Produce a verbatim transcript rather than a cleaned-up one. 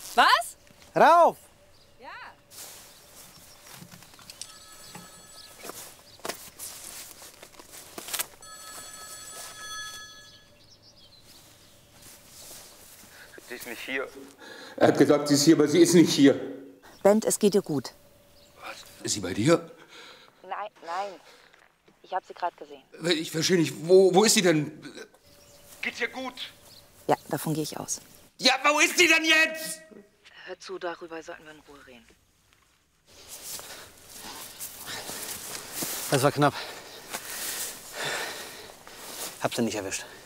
Was? Rauf! Ja. Sie ist nicht hier. Er hat gesagt, sie ist hier, aber sie ist nicht hier. Bent, es geht dir gut. Was? Ist sie bei dir? Nein, nein. Ich habe sie gerade gesehen. Ich verstehe nicht. Wo, wo ist sie denn? Geht's ihr gut? Ja, davon gehe ich aus. Ja, wo ist sie denn jetzt? Hör zu, darüber sollten wir in Ruhe reden. Das war knapp. Hab sie nicht erwischt.